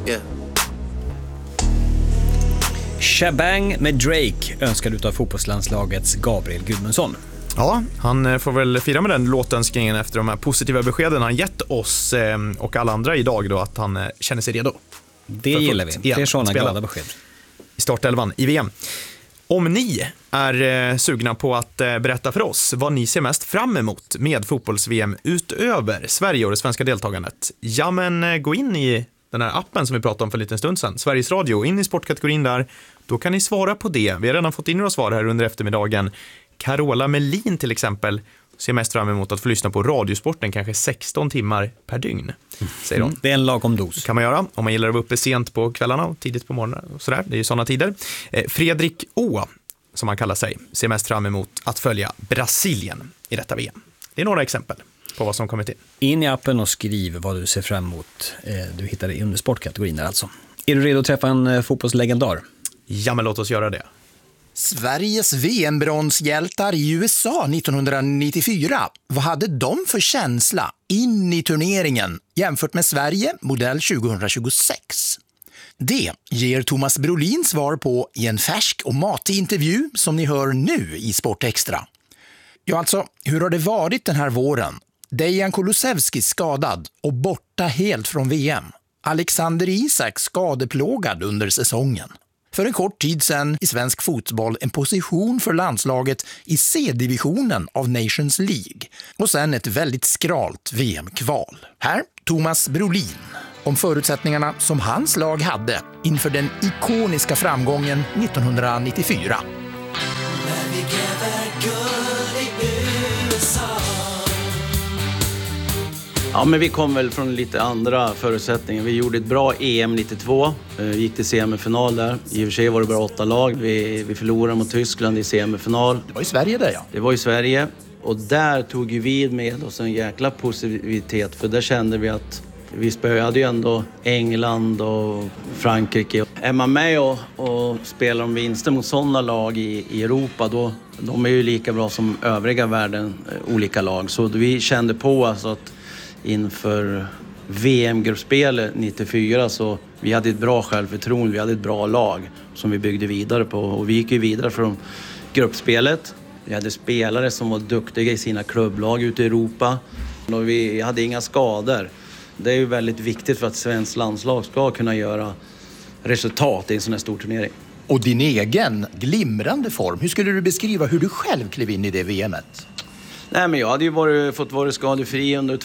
Yeah. Shabang med Drake önskar utav fotbollslandslagets Gabriel Gudmundsson. Ja, han får väl fira med den låtönskningen efter de här positiva beskeden han gett oss och alla andra idag då, att han känner sig redo. Det gillar vi. Det är sådana glada besked. I startelvan i VM. Om ni är sugna på att berätta för oss vad ni ser mest fram emot med fotbolls-VM utöver Sverige och det svenska deltagandet, ja men gå in i den här appen som vi pratade om för en liten stund sedan, Sveriges Radio, in i sportkategorin där. Då kan ni svara på det. Vi har redan fått in några svar här under eftermiddagen. Carola Melin till exempel ser mest fram emot att få lyssna på radiosporten kanske 16 timmar per dygn, säger hon. Det är en lagom dos. Kan man göra om man gillar att vara uppe sent på kvällarna och tidigt på morgonen och sådär. Det är ju sådana tider. Fredrik Å, som han kallar sig, ser mest fram emot att följa Brasilien i detta VM. Det är några exempel på vad som kommit in. In i appen och skriv vad du ser fram emot. Du hittar det under sportkategorin där alltså. Är du redo att träffa en fotbollslegendar? Ja, men låt oss göra det. Sveriges VM-bronshjältar i USA 1994. Vad hade de för känsla in i turneringen jämfört med Sverige modell 2026? Det ger Thomas Brolin svar på i en färsk och matig intervju som ni hör nu i Sportextra. Ja, alltså, hur har det varit den här våren? Dejan Kulusevski skadad och borta helt från VM. Alexander Isak skadeplågad under säsongen. För en kort tid sedan i svensk fotboll en position för landslaget i C-divisionen av Nations League. Och sen ett väldigt skralt VM-kval. Här Thomas Brolin om förutsättningarna som hans lag hade inför den ikoniska framgången 1994. Ja, men vi kom väl från lite andra förutsättningar. Vi gjorde ett bra EM 92. Vi gick till semifinal där. I och för sig var det bara 8 lag. Vi förlorade mot Tyskland i semifinal. Det var i Sverige där, ja. Det var i Sverige. Och där tog vi med oss en jäkla positivitet. För där kände vi att vi spöade ju ändå England och Frankrike. Är man med och spelar om vinster mot sådana lag i Europa, då de är ju lika bra som övriga världen, olika lag. Så vi kände på alltså att inför VM-gruppspelet 94 så vi hade ett bra självförtroende, vi hade ett bra lag som vi byggde vidare på. Och vi gick ju vidare från gruppspelet. Vi hade spelare som var duktiga i sina klubblag ute i Europa. Och vi hade inga skador. Det är ju väldigt viktigt för att svensk landslag ska kunna göra resultat i en sån här stor turnering. Och din egen glimrande form, hur skulle du beskriva hur du själv klev in i det VMet? Nej, men jag hade ju fått vara skadefri under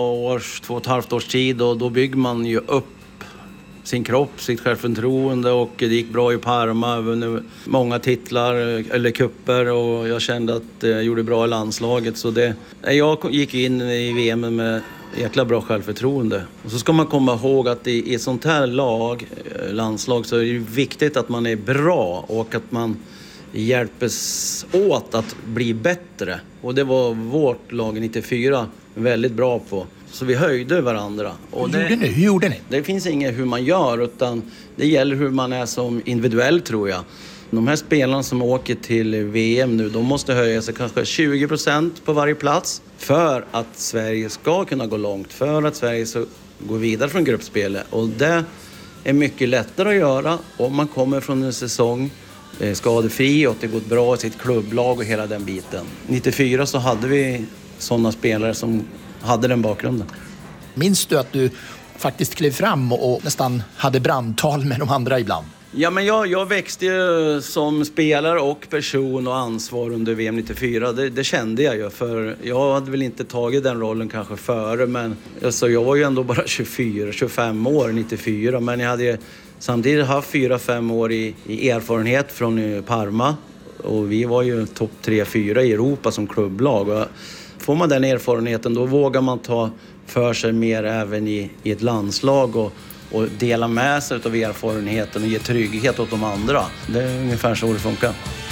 2,5 års tid och då bygger man ju upp sin kropp, sitt självförtroende och det gick bra i Parma, vunnit många titlar eller kupper och jag kände att jag gjorde bra i landslaget så jag gick in i VM med jäkla bra självförtroende. Och så ska man komma ihåg att i ett sånt här landslag så är det viktigt att man är bra och att man hjälpes åt att bli bättre. Och det var vårt lag 94 väldigt bra på. Så vi höjde varandra. Och Hur gjorde ni? Det finns inget hur man gör utan det gäller hur man är som individuell tror jag. De här spelarna som åker till VM nu, de måste höja sig kanske 20% på varje plats för att Sverige ska kunna gå långt, för att Sverige ska gå vidare från gruppspelet. Och det är mycket lättare att göra om man kommer från en säsong skadefri och att det gått bra i sitt klubblag och hela den biten. 94 så hade vi sådana spelare som hade den bakgrunden. Minns du att du faktiskt klev fram och nästan hade brandtal med de andra ibland? Ja, men jag växte ju som spelare och person och ansvar under VM 94. Det kände jag ju, för jag hade väl inte tagit den rollen kanske före, men alltså, jag var ju ändå bara 24-25 år 94, men jag hade samtidigt haft 4-5 år i erfarenhet från Parma och vi var ju topp 3-4 i Europa som klubblag. Och får man den erfarenheten då vågar man ta för sig mer även i ett landslag och dela med sig av erfarenheten och ge trygghet åt de andra. Det är ungefär så det funkar.